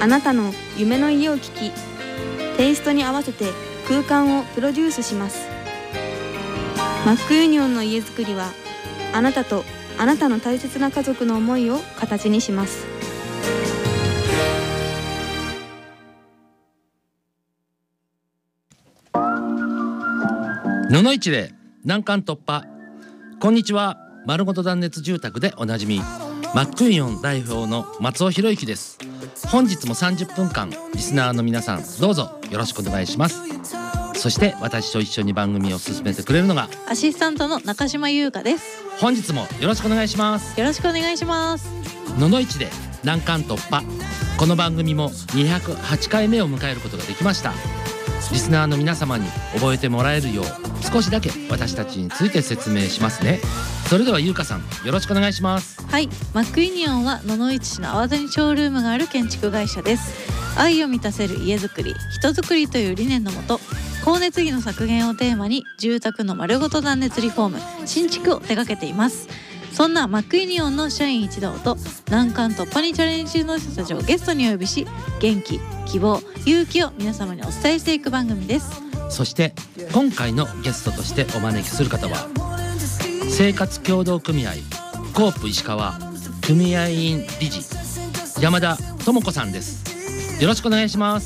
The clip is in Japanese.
あなたの夢の家を聞き、テイストに合わせて空間をプロデュースします。マックユニオンの家づくりは、あなたとあなたの大切な家族の思いを形にします。 野々市で難関突破。こんにちは。丸ごと断熱住宅でおなじみマックユニオン代表の松尾博之です。本日も30分間リスナーの皆さんどうぞよろしくお願いします。そして私と一緒に番組を進めてくれるのがアシスタントの中島優香です。 本日もよろしくお願いします。 よろしくお願いします。 野々市で難関突破。この番組も208回目を迎えることができました。リスナーの皆様に覚えてもらえるよう少しだけ私たちについて説明しますね。それでは優香さんよろしくお願いします。 はい、マックユニオンは野々市市の粟谷ショールームがある建築会社です。愛を満たせる家づくり、人づくりという理念のもと、光熱費の削減をテーマに住宅の丸ごと断熱リフォーム、新築を手掛けています。そんなマックユニオンの社員一同と難関突破にチャレンジ中の人たちをゲストにお呼びし、元気、希望、勇気を皆様にお伝えしていく番組です。 そして今回のゲストとしてお招きする方は、生活協同組合コープ石川組合員理事山田智子さんです。よろしくお願いします。